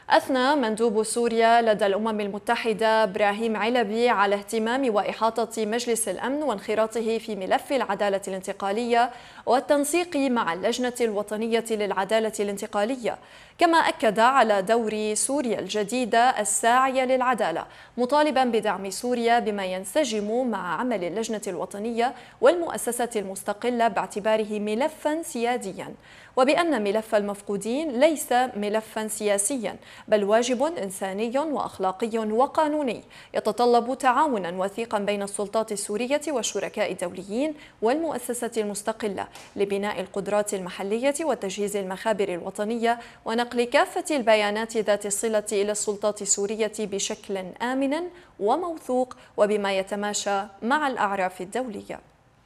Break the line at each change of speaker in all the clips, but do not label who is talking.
أثنى مندوب سوريا لدى الأمم المتحدة إبراهيم علبي على اهتمام وإحاطة مجلس الأمن وانخراطه في ملف العدالة الانتقالية والتنسيق مع اللجنة الوطنية للعدالة الانتقالية، كما أكد على دور سوريا الجديدة الساعية للعدالة، مطالبا بدعم سوريا بما ينسجم مع عمل اللجنة الوطنية والمؤسسة المستقلة باعتباره ملفا سياديا، وبأن ملف المفقودين ليس ملفا سياسيا بل واجب إنساني وأخلاقي وقانوني يتطلب تعاونا وثيقا بين السلطات السورية والشركاء الدوليين والمؤسسة المستقلة لبناء القدرات المحلية وتجهيز المخابر الوطنية ونقل كافة البيانات ذات الصلة إلى السلطات السورية بشكل آمن وموثوق وبما يتماشى مع الأعراف الدولية.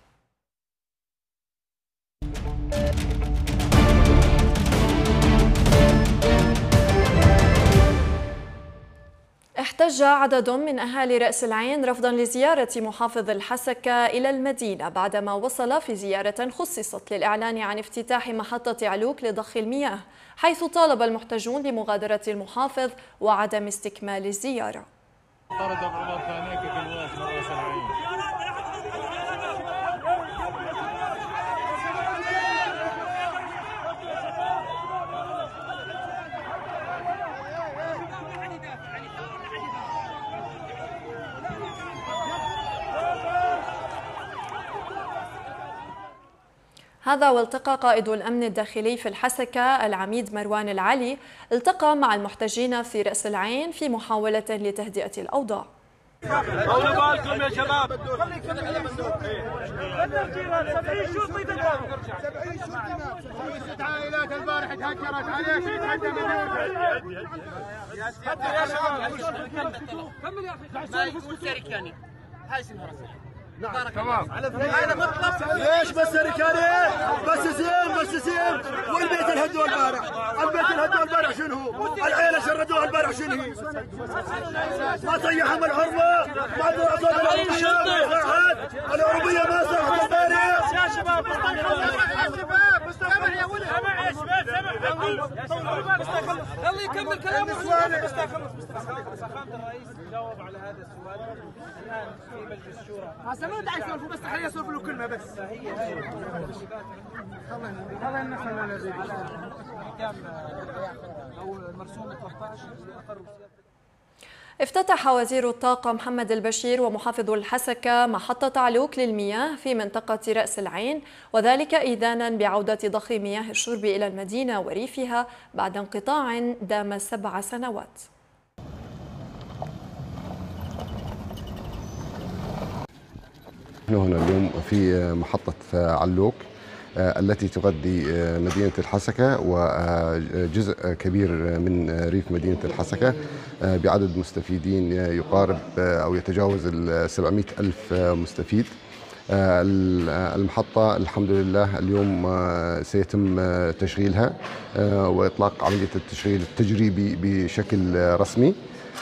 احتج عدد من أهالي رأس العين رفضا لزيارة محافظ الحسكة إلى المدينة بعدما وصل في زيارة خصصت للإعلان عن افتتاح محطة علوك لضخ المياه، حيث طالب المحتجون بمغادرة المحافظ وعدم استكمال الزيارة. هذا والتقى قائد الأمن الداخلي في الحسكة العميد مروان العلي التقى مع المحتجين في رأس العين في محاولة لتهدئة الأوضاع.
طولوا بالكم يا شباب. 70 شرطي دخلوا. 70 شرطي. 6 عائلات البارح تهجرت عليك تهدم يا شباب. كمل يا اخي. ما يقول سركاني. هاي سنهرة. نعم تمام. أنا مطلب ليش بس سركاني؟ بس سيم والبيت الهدوا البارح. البيت الهدوا البارح شنو هو؟ العيلة شردوها البارح شنو هي؟ ما طيحهم الحرمة، ما ضربوا الأوروبية ما صارت البارح. يا شباب مستقبل يا ولد. سمع يا شباب سمع. يلا يكمل كلامه. سخامة الرئيس جاوب على هذا السؤال الآن في مجلس الشورى. ما داعي يسولفوا بس خليه يسولف له كلمه بس. هذا النحن الذي كان او المرسوم 13 اللي اقروا.
افتتح وزير الطاقة محمد البشير ومحافظ الحسكة محطة علوك للمياه في منطقة رأس العين، وذلك إذانا بعودة ضخ مياه الشرب إلى المدينة وريفها بعد انقطاع دام 7 سنوات.
نحن هنا اليوم في محطة علوك التي تغذي مدينة الحسكة وجزء كبير من ريف مدينة الحسكة بعدد مستفيدين يقارب أو يتجاوز 700 ألف مستفيد. المحطة الحمد لله اليوم سيتم تشغيلها وإطلاق عملية التشغيل التجريبي بشكل رسمي.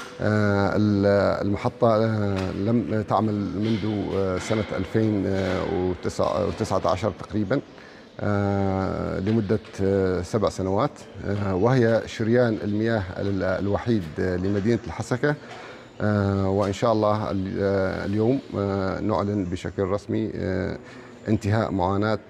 المحطة لم تعمل منذ سنة 2019 تقريبا لمدة 7 سنوات، وهي شريان المياه الوحيد لمدينة الحسكة. وإن شاء الله اليوم نعلن بشكل رسمي انتهاء معاناة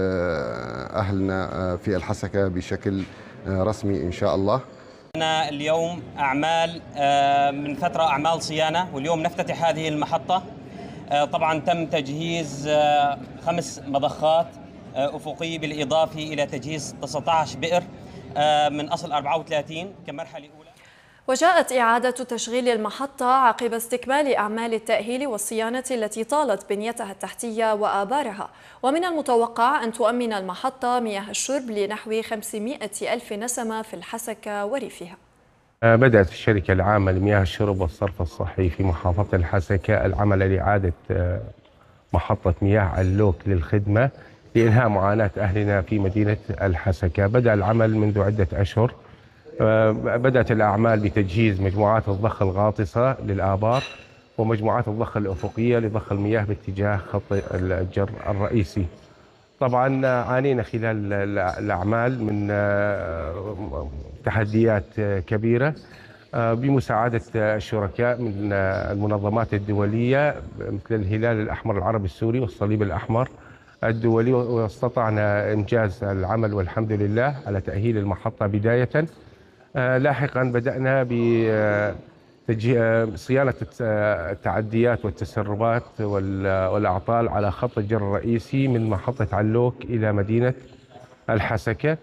أهلنا في الحسكة بشكل رسمي إن شاء الله.
اليوم أعمال من فترة أعمال صيانة، واليوم نفتتح هذه المحطة. طبعا تم تجهيز 5 مضخات أفقية بالإضافة إلى تجهيز 19 بئر من أصل 34 كمرحلة أولى.
وجاءت إعادة تشغيل المحطة عقب استكمال أعمال التأهيل والصيانة التي طالت بنيتها التحتية وآبارها، ومن المتوقع أن تؤمن المحطة مياه الشرب لنحو 500 ألف نسمة في الحسكة وريفها.
بدأت الشركة العامة لمياه الشرب والصرف الصحي في محافظة الحسكة العمل لإعادة محطة مياه علوك للخدمة لإنهاء معاناة أهلنا في مدينة الحسكة. بدأ العمل منذ عدة أشهر. بدأت الأعمال بتجهيز مجموعات الضخ الغاطسة للآبار ومجموعات الضخ الأفقية لضخ المياه باتجاه خط الجر الرئيسي. طبعا عانينا خلال الأعمال من تحديات كبيرة بمساعدة الشركاء من المنظمات الدولية مثل الهلال الأحمر العربي السوري والصليب الأحمر الدولي، واستطعنا إنجاز العمل والحمد لله على تأهيل المحطة بداية. لاحقا بدأنا بصيانة التعديات والتسربات والأعطال على خط الجر الرئيسي من محطة علوك إلى مدينة الحسكة.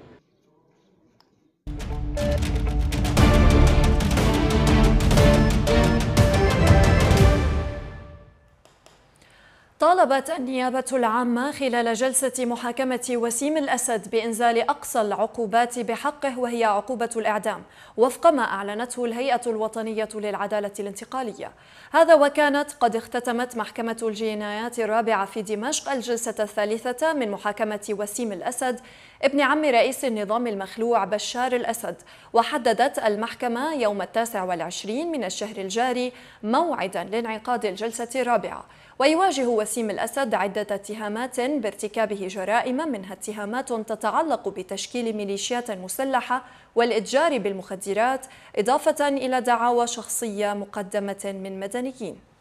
طالبت النيابة العامة خلال جلسة محاكمة وسيم الأسد بإنزال أقصى العقوبات بحقه، وهي عقوبة الإعدام وفق ما أعلنته الهيئة الوطنية للعدالة الانتقالية. هذا وكانت قد اختتمت محكمة الجنايات الرابعة في دمشق الجلسة الثالثة من محاكمة وسيم الأسد ابن عم رئيس النظام المخلوع بشار الأسد، وحددت المحكمة يوم 29 من الشهر الجاري موعدا لانعقاد الجلسة الرابعة. ويواجه وسيم الأسد عدة اتهامات بارتكابه جرائم، منها اتهامات تتعلق بتشكيل ميليشيات مسلحة والإتجار بالمخدرات، إضافة إلى دعاوى شخصية مقدمة من مدنيين.